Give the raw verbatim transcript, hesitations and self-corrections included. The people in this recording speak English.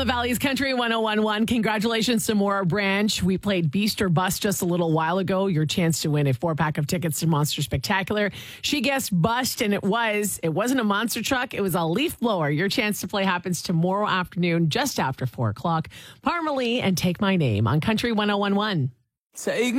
Willamette Valley's Country one oh one one. Congratulations to Maura Branch. We played Beast or Bust just a little while ago. Your chance to win a four-pack of tickets to Monster Spectacular. She guessed Bust, and it was. It wasn't a monster truck. It was a leaf blower. Your chance to play happens tomorrow afternoon, just after four o'clock. Parmalee and Take My Name on Country one oh one one. Take